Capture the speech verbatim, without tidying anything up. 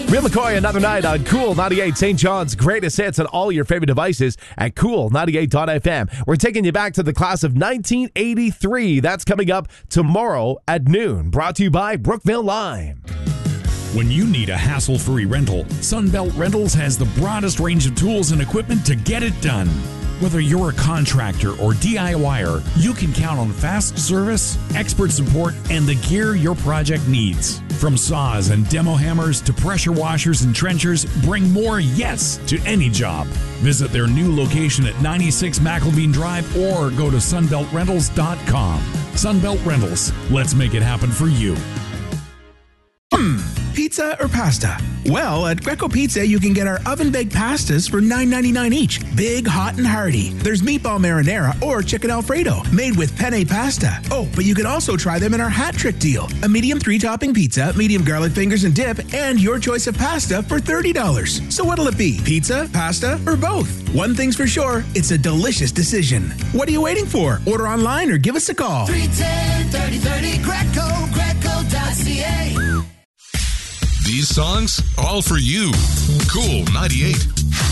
Real McCoy, another night on Cool ninety-eight, Saint John's greatest hits on all your favorite devices at cool ninety-eight dot f m. We're taking you back to the class of nineteen eighty-three. That's coming up tomorrow at noon. Brought to you by Brookville Lime. When you need a hassle-free rental, Sunbelt Rentals has the broadest range of tools and equipment to get it done. Whether you're a contractor or DIYer, you can count on fast service, expert support, and the gear your project needs. From saws and demo hammers to pressure washers and trenchers, bring more yes to any job. Visit their new location at ninety-six McElveen Drive or go to sunbelt rentals dot com. Sunbelt Rentals, let's make it happen for you. Hmm, pizza or pasta? Well, at Greco Pizza, you can get our oven-baked pastas for nine ninety-nine each. Big, hot, and hearty. There's meatball marinara or chicken Alfredo, made with penne pasta. Oh, but you can also try them in our hat trick deal. A medium three-topping pizza, medium garlic fingers and dip, and your choice of pasta for thirty dollars. So what'll it be? Pizza, pasta, or both? One thing's for sure, it's a delicious decision. What are you waiting for? Order online or give us a call. three one zero, thirty thirty, Greco, greco dot c a. These songs, all for you. Cool ninety-eight.